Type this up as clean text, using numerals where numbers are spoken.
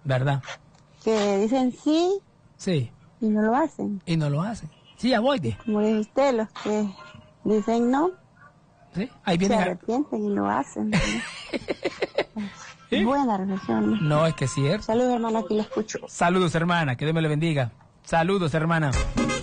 ¿Verdad? Que dicen sí. Sí. Y no lo hacen. Y no lo hacen. Sí, aguante. Como dice usted, los que dicen no. Sí. Ahí Se vienen. arrepienten y lo hacen. ¿Sí? Buena reflexión. No, es que es cierto. Saludos, hermana, aquí lo escucho. Saludos, hermana. Que Dios me le bendiga. Saludos, hermana.